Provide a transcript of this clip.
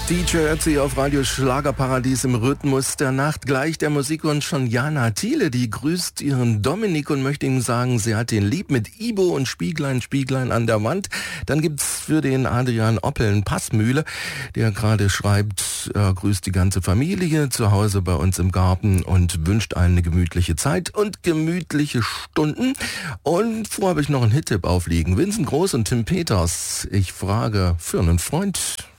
DJ Ötzi auf Radio Schlagerparadies im Rhythmus der Nacht. Gleich der Musikwunsch von Jana Thiele, die grüßt ihren Dominik und möchte ihm sagen, sie hat ihn lieb mit Ibo und Spieglein, Spieglein an der Wand. Dann gibt's für den Adrian Oppeln Passmühle, der gerade schreibt, er grüßt die ganze Familie zu Hause bei uns im Garten und wünscht eine gemütliche Zeit und gemütliche Stunden. Und vorher habe ich noch einen Hit-Tipp aufliegen. Vincent Groß und Tim Peters. Ich frage für einen Freund.